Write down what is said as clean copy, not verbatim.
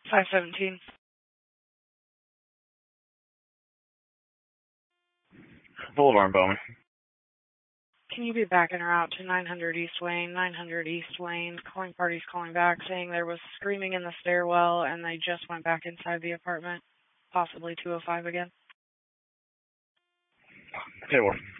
517. Boulevard, Bowman. Can you be back en route to 900 East Wayne, 900 East Wayne? Calling parties calling back saying there was screaming in the stairwell and they just went back inside the apartment, possibly 205 again. Okay, well.